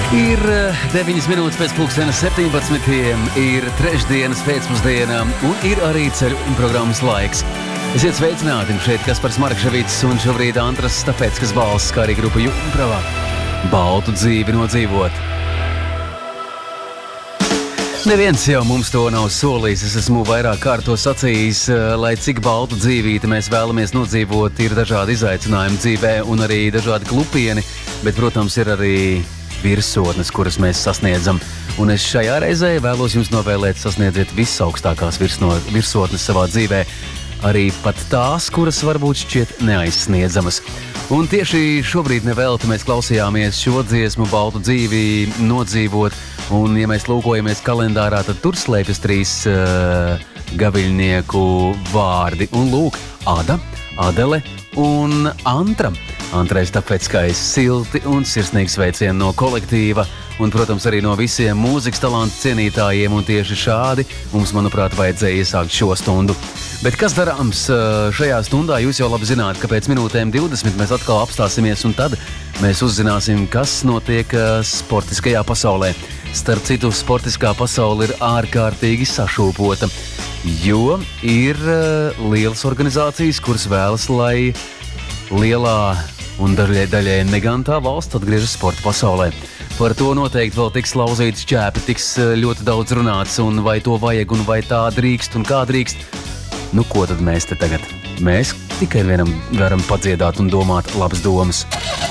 Ir 9 minūtes pēc pulkstenes 17. Ir trešdienas pēcpusdiena un ir arī ceļu programmas laiks. Esiet sveicināti, šeit Kaspars Markševits un šobrīd Antras Stafetskas balss, kā arī grupa Junpravā. Baltu dzīvi nodzīvot. Neviens jau mums to nav solījis, es esmu vairāk kārto sacījis, lai cik baltu dzīvīti mēs vēlamies nodzīvot, ir dažādi izaicinājumi dzīvē un arī dažādi klupieni, bet, protams, ir arī virsotnes, kuras mēs sasniedzam. Un es šajā reizē vēlos jums novēlēt sasniedziet visaugstākās virsotnes savā dzīvē, arī pat tās, kuras varbūt šķiet neaizsniedzamas. Un tieši šobrīd nevelti mēs klausījāmies šo dziesmu Baltu dzīvi nodzīvot, un ja mēs lūkojamies kalendārā, tad tur slēpjas 3 gaviļnieku vārdi. Un lūk, Ada, Adele un Antra. Antrai Stafetskais silti un sirsnīgs sveicieni no kolektīva un, protams, arī no visiem mūzikas talantu cienītājiem, un tieši šādi mums, manuprāt, vajadzēja iesākt šo stundu. Bet kas darāms šajā stundā? Jūs jau labi zināt, ka pēc minūtēm 20 mēs atkal apstāsimies, un tad mēs uzzināsim, kas notiek sportiskajā pasaulē. Starp citu, sportiskā pasaule ir ārkārtīgi sašūpota, jo ir lielas organizācijas, kuras vēlas, lai lielā un daļai negantā valsts atgriežas sporta pasaulē. Par to noteikti vēl tiks lauzīts šķēpi, tiks ļoti daudz runāts, un vai to vajag, un vai tā drīkst, un kā drīkst. Nu, ko tad mēs te tagad? Mēs tikai vienam varam padziedāt un domāt labas domas.